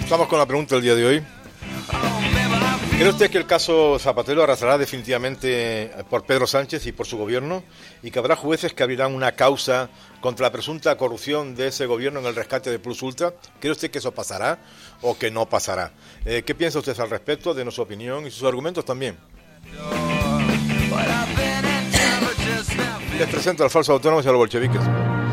Vamos con la pregunta del día de hoy. ¿Cree usted que el caso Zapatero arrastrará definitivamente por Pedro Sánchez y por su gobierno y que habrá jueces que abrirán una causa contra la presunta corrupción de ese gobierno en el rescate de Plus Ultra? ¿Cree usted que eso pasará o que no pasará? ¿Qué piensa usted al respecto? Denos su opinión y sus argumentos también. Les presento al falso autónomo y a los bolcheviques.